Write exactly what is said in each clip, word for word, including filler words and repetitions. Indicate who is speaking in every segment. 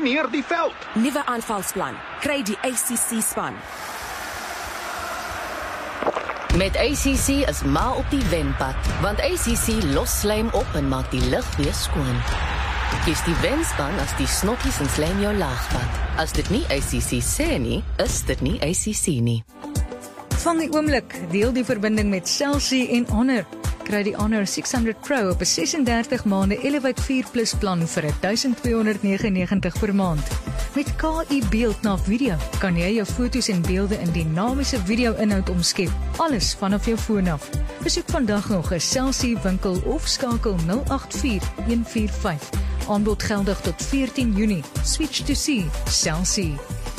Speaker 1: domineer die veld.
Speaker 2: Nuwe aanvalsplan. Kry die A C C span.
Speaker 3: Met A C C is ma op die wenpad, want A C C los slijm op en maak die lug weer skoon. Kies die wenspan as die snokkies en slijm jou laagpad. As dit nie A C C sê nie, is dit nie A C C nie.
Speaker 4: Vang die oomblik, deel die verbinding met Cell C en Honor. Kry die Honor six hundred Pro op 'n sesendertig maande Elevate four Plus plan vir twaalf negenennegentig per maand. Met K I beeld na video kan jy jou foto's en beelde in dinamiese video-inhoud omskep. Alles vanaf jou foon af. Besoek vandag nog 'n Cell C winkel of skakel nul agt vier een vier vyf. Aanbod geldig tot veertien Junie. Switch to C. Cell C.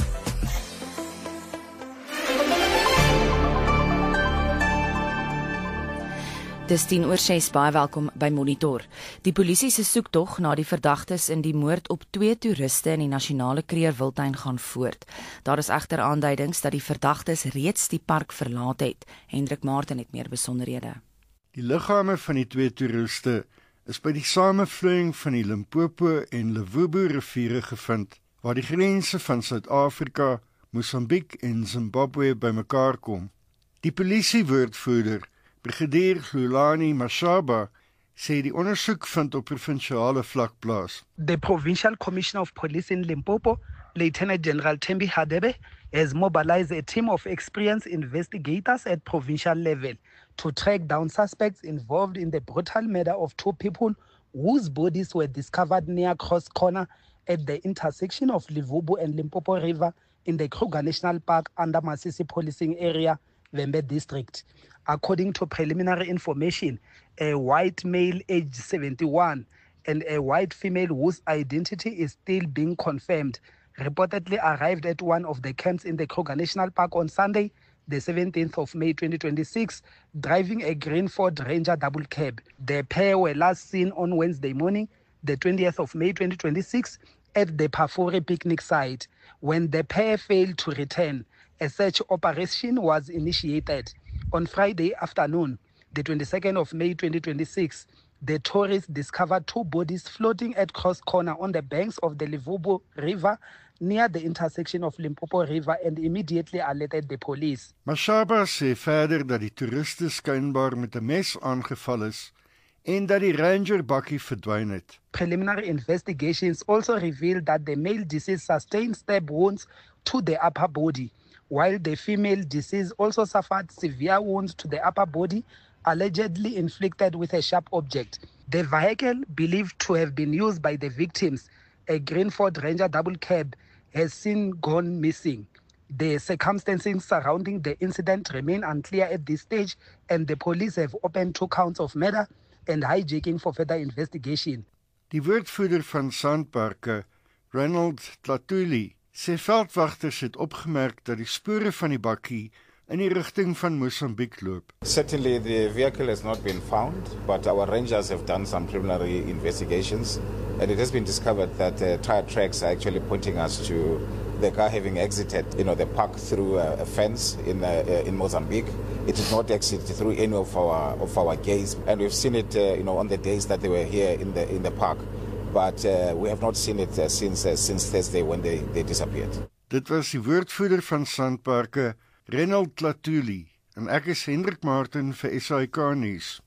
Speaker 5: Dis tien oor ses, baie welkom by Monitor. Die polisie se soektog na die verdagtes in die moord op twee toeriste in die Nasionale Kruger Wildtuin gaan voort. Daar is egter aanduidings dat die verdagtes reeds die park verlaat het. Hendrik Martin het meer besonderhede.
Speaker 6: Die liggame van die twee toeriste is by die samevloeiing van die Limpopo en Levubu riviere gevind, waar die grense van Suid-Afrika, Mosambiek en Zimbabwe bymekaar kom. Die polisiewoordvoerder Brigadier Hlulani Mashaba sê die ondersoek vind op provinsiale vlak plaas.
Speaker 7: The Provincial Commissioner of Police in Limpopo, Lieutenant General Thembi Hadebe, has mobilized a team of experienced investigators at provincial level to track down suspects involved in the brutal murder of two people whose bodies were discovered near Cross Corner at the intersection of Levubu and Limpopo River in the Kruger National Park under Masisi Policing Area, Vhembe District. According to preliminary information, a white male aged seventy-one and a white female whose identity is still being confirmed reportedly arrived at one of the camps in the Kruger National Park on Sunday, the seventeenth of May twenty twenty-six, driving a green Ford Ranger double cab. The pair were last seen on Wednesday morning, the twentieth of May twenty twenty-six, at the Pafuri picnic site. When the pair failed to return, a search operation was initiated. On Friday afternoon, the twenty-second of May twenty twenty-six, the tourists discovered two bodies floating at Cross Corner on the banks of the Levubu River near the intersection of Limpopo River and immediately alerted the police.
Speaker 6: Mashaba sê verder dat die toeriste skynbaar met 'n mes aangeval is en dat die ranger bakkie verdwyn het.
Speaker 7: Preliminary investigations also revealed that the male deceased sustained stab wounds to the upper body, while the female deceased also suffered severe wounds to the upper body, allegedly inflicted with a sharp object. The vehicle, believed to have been used by the victims, a green Ford Ranger double cab, has since gone missing. The circumstances surrounding the incident remain unclear at this stage, and the police have opened two counts of murder and hijacking for further investigation.
Speaker 6: Die woordvoerder van Sandparke, Ronald Tlatuli, sê veldwagters het opgemerk dat die spore van die bakkie in die rigting van Mosambiek loop.
Speaker 8: Certainly the vehicle has not been found, but our rangers have done some preliminary investigations, and it has been discovered that the tire tracks are actually pointing us to the car having exited, you know, the park through a, a fence in uh, in Mozambique. It did not exit through any of our of our gates, and we've seen it, uh, you know, on the days that they were here in the in the park. But uh, we have not seen it uh, since uh, since Thursday when they they disappeared.
Speaker 6: Dit was die woordvoerder van Sandparke, Ronald Tlatuli, en ek is Hendrik Martin vir S A I K nuus.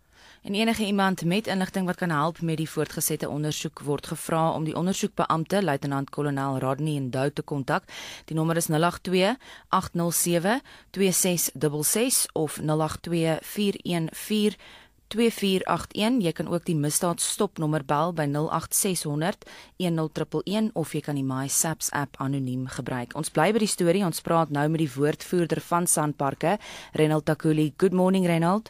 Speaker 5: En enige iemand met inligting wat kan help met die voortgesette ondersoek word gevra om die ondersoekbeampte, luitenant-kolonel Rodney Ndou te kontak. Die nommer is nul agt twee agt nul sewe twee ses ses ses of nul agt twee vier een vier twee vier agt een. Jy kan ook die misdaadstopnommer bel by nul agt ses honderd een nul een een of jy kan die MySaps app anoniem gebruik. Ons bly by die storie, ons praat nou met die woordvoerder van Sandparke, Ronald Takuli. Good morning, Ronald.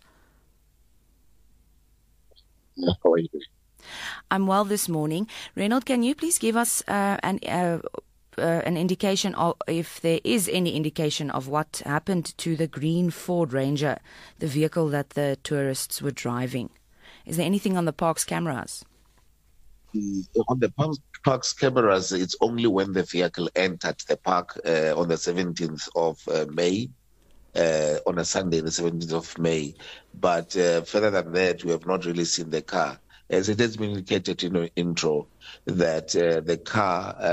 Speaker 9: How are you doing?
Speaker 5: I'm well this morning. Ronald, can you please give us uh, an uh, uh, an indication of if there is any indication of what happened to the green Ford Ranger, the vehicle that the tourists were driving? Is there anything on the park's cameras?
Speaker 9: Mm, on the park, park's cameras, it's only when the vehicle entered the park uh, on the seventeenth of uh, May. Uh, on a Sunday, the seventeenth of May. But uh, further than that, we have not really seen the car. As it has been indicated in the intro, that uh, the car uh,